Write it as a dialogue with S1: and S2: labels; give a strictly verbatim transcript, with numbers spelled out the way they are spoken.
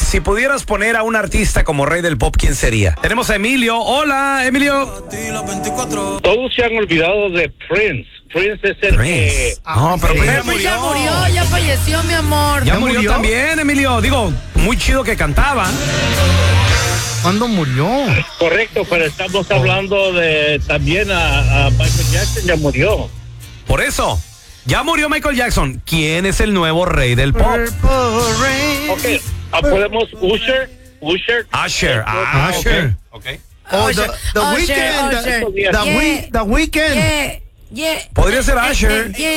S1: si pudieras poner a un artista como rey del pop, ¿quién sería? Tenemos a Emilio. Hola, Emilio.
S2: Todos se han olvidado de Prince. Prince es el
S1: Prince.
S2: que...
S1: No, pero
S2: Sí.
S1: Prince
S3: Pero pues ya murió, ya falleció, mi amor.
S1: Ya
S4: ¿Ya
S1: murió,
S4: murió?
S1: también, Emilio. Digo, muy chido que cantaba.
S4: ¿Cuándo murió?
S2: Correcto, pero estamos hablando de también a, a Michael Jackson, ya murió.
S1: Por eso, ya murió Michael Jackson. ¿Quién es el nuevo rey del pop?
S2: Ok, ah, podemos Usher, Usher.
S1: Usher. Ah,
S4: Usher.
S1: ok.
S4: Oh, the, the
S3: Usher,
S4: Weeknd.
S3: Usher.
S4: The, the,
S3: Yeah.
S4: we, the Weeknd.
S3: Yeah, yeah.
S1: Podría ser
S3: Eh,
S1: Usher.
S3: eh, yeah.